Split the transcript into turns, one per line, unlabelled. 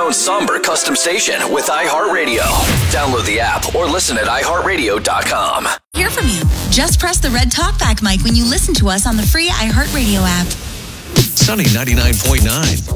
own somber custom station with iHeartRadio. Download the app or listen at iHeartRadio.com.
Hear from you. Just press the red talkback mic when you listen to us on the free iHeartRadio app.
Sunny 99.9.